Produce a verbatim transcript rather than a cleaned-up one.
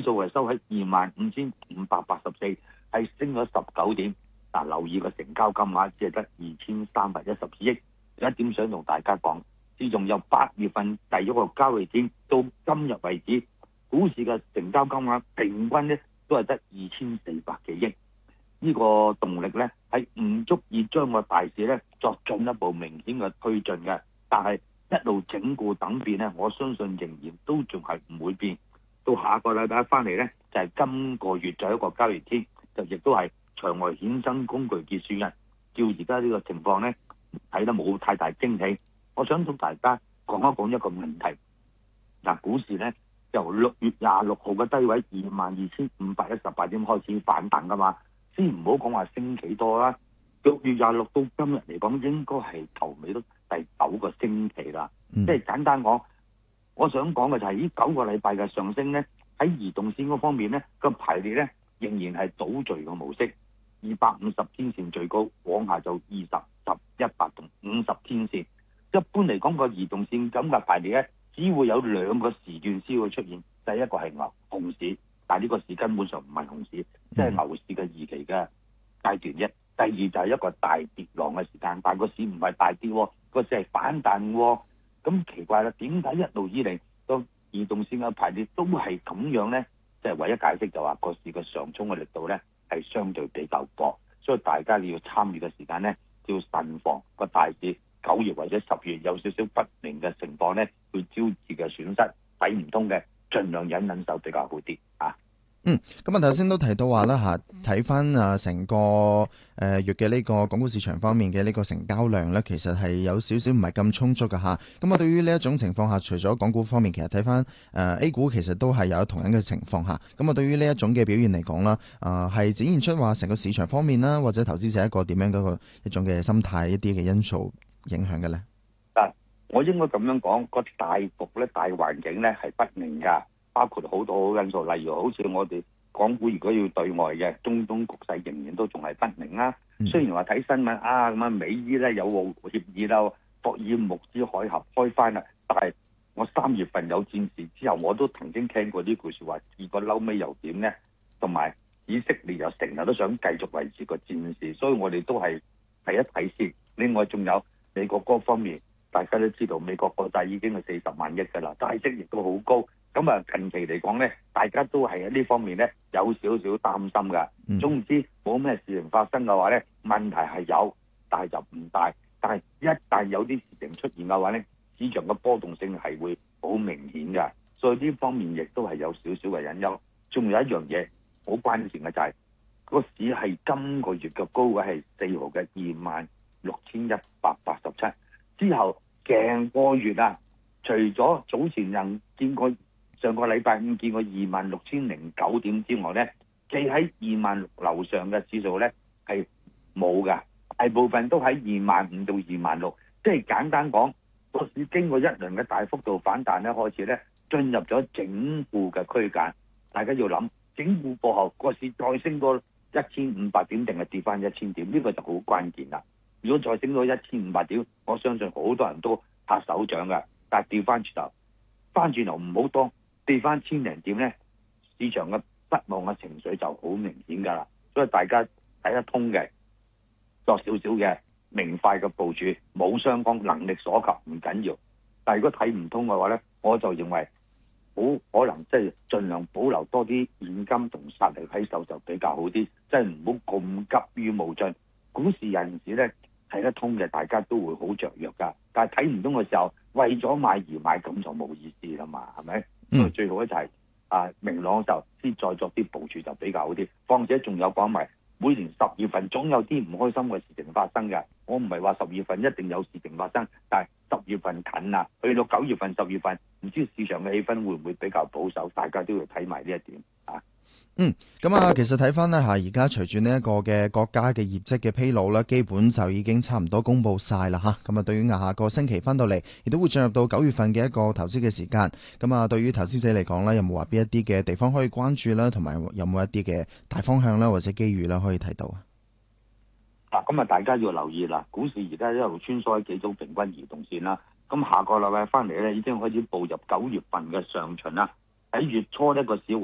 數係收喺二萬五千五百八十四，係升咗十九點。嗱，留意個成交金額只係得二千三百一十二億。有一點想同大家講，自從由八月份第一個交易天到今日為止，股市嘅成交金額平均咧都係得二千四百幾億。呢個動力咧係唔足以將個大市咧作進一步明顯嘅推進嘅，但係一路整固等變咧，我相信仍然都仲係唔會變。到下個禮拜一翻嚟咧，就係、是、今個月最後一個交易天，就亦都係場外衍生工具結算日。照而家呢個情況咧，睇得冇太大驚喜。我想同大家講一講一個問題。嗱，股市咧由六月廿六號嘅低位二萬二千五百一十八點開始反彈噶嘛，先唔好講話升幾多啦。六月廿六到今日嚟講，應該係頭尾都第九個星期啦。嗯、即係簡單講，我想講嘅就係呢九個禮拜嘅上升咧，喺移動線嗰方面咧個排列咧仍然係倒序嘅模式。二百五十天線最高，往下就二十、十、一百同五十天線。一般嚟講，個移動線咁嘅排列咧，只會有兩個時段先會出現。第一個係牛熊市，但係呢個市根本上唔係熊市，即係牛市嘅二期嘅階段一。第二就係一個大跌浪嘅時間，但係個市唔係大跌喎，個市係反彈喎。咁奇怪啦，點解一路以嚟個移動線嘅排列都係咁樣咧？即係唯一解釋就話個市嘅上衝嘅力度咧係相對比較薄，所以大家你要參與嘅時間咧要慎防個大市九月或者十月有少少不明嘅情況咧，會招致嘅損失睇唔通嘅，盡量忍忍手比較好啲啊。 嗯，咁啊頭先都提到話啦嚇，睇翻啊成個誒月嘅呢個港股市場方面嘅呢個成交量咧，其實係有少少唔係咁充足嘅嚇。咁啊對於呢一種情況下，除咗港股方面，其實睇翻誒 A 股其實都係有同樣嘅情況下。咁啊對於呢一種嘅表現嚟講啦，啊係展現出話成個市場方面啦，或者投資者一個點樣嗰個一種嘅心態一啲嘅因素影響嘅咧？ 嗱，我應該咁樣講，個大局咧、大環境咧係不明㗎。包括好多因素，例如好似我哋港股如果要對外嘅中東局勢仍然都仲係不明啦。嗯、雖然話睇新聞啊咁啊，美伊咧有個協議啦，霍爾木茲海峽開翻啦，但係我三月份有戰事之後，我都曾經聽過呢句説話，結果嬲尾又點呢？同埋以色列又成日都想繼續維持個戰事，所以我哋都係睇一睇先。另外仲有美國嗰方面，大家都知道美國國債已經係四十萬億㗎啦，債息亦都好高。咁啊，近期嚟講咧，大家都係喺呢方面咧有少少擔心噶。總之冇咩事情發生嘅話咧，問題係有，但係就唔大。但係一旦有啲事情出現嘅話咧，市場嘅波動性係會好明顯噶。所以呢方面亦都係有少少嘅隱憂。仲有一樣嘢好關鍵嘅就係、是、個市係今個月嘅高位係四號嘅二萬六千一百八十七，之後成個月啊，除咗早前人見過。上個禮拜五見過二萬六千零九點之外咧，企喺二萬六樓上嘅指數咧係冇㗎，大部分都喺二萬五到二萬六。即係簡單講，個市經過一輪嘅大幅度反彈咧，開始咧進入咗整固嘅區間。大家要諗，整固過後個市再升過一千五百點定係跌翻一千點，呢、這個就好關鍵啦。如果再升到一千五百點，我相信好多人都拍手掌㗎。但係調翻轉頭，翻轉頭唔好多。跌翻千零點咧，市場嘅失望嘅情緒就好明顯㗎啦。所以大家睇得通嘅，作少少嘅明快嘅部署，冇相干能力所及唔緊要。但係如果睇唔通嘅話咧，我就認為好可能即係盡量保留多啲現金同實力喺手就比較好啲，即係唔好咁急於冒進。股市有陣時咧睇得通嘅，大家都會好雀躍㗎。但係睇唔通嘅時候，為咗買而買，咁就冇意思啦嘛，係咪？嗯、最好咧就係、是、啊明朗嘅時候先再作啲部署就比較好啲。況且仲有講埋每年十月份總有啲唔開心嘅事情發生嘅。我唔係話十月份一定有事情發生，但係十月份近啊，去到九月份、十月份，唔知市場嘅氣氛會唔會比較保守？大家都要睇埋呢一點啊。 嗯，咁啊，其實睇翻呢，吓，而家隨住呢一個嘅國家嘅業績嘅披露咧，基本就已經差唔多公布晒啦吓。咁啊，對於下個星期翻到嚟，亦都會進入到九月份嘅一個投資嘅時間。咁啊，對於投資者嚟講咧，有冇話邊一啲嘅地方可以關注啦，同埋有冇一啲嘅大方向啦，或者機遇啦，可以睇到啊？ 嗱，咁啊，大家要留意啦，股市而家一路穿梭喺幾種平均移動線啦。咁下個禮拜翻嚟咧，已經開始步入九月份嘅上旬啦。喺月初呢個市